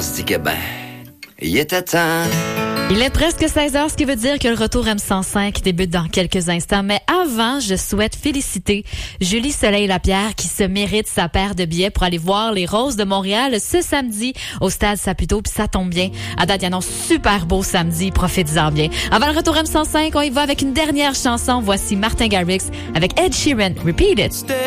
se dit que il était temps. Il est presque 16h, ce qui veut dire que le retour M105 débute dans quelques instants. Mais avant, je souhaite féliciter Julie Soleil-Lapierre qui se mérite sa paire de billets pour aller voir les Roses de Montréal ce samedi au Stade Saputo. Puis ça tombe bien. À date, il y a un super beau samedi. Profitez-en bien. Avant le retour M105, on y va avec une dernière chanson. Voici Martin Garrix avec Ed Sheeran. Repeat it.